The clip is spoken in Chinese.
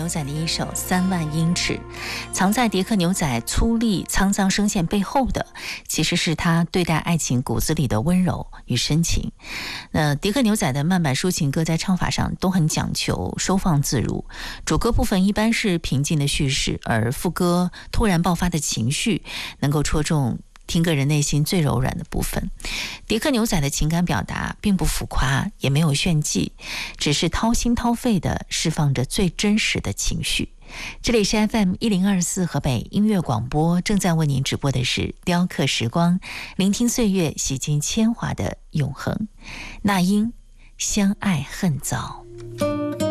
牛仔的一首《3万英尺》，藏在迪克牛仔粗粝沧桑声线背后的，其实是他对待爱情骨子里的温柔与深情。迪克牛仔的慢板抒情歌在唱法上都很讲求收放自如，主歌部分一般是平静的叙事，而副歌突然爆发的情绪能够戳中听歌人内心最柔软的部分。迪克牛仔的情感表达并不浮夸，也没有炫技，只是掏心掏肺地释放着最真实的情绪。这里是 FM1024 河北音乐广播，正在为您直播的是雕刻时光，聆听岁月，洗尽铅华的永恒。那英相爱恨早。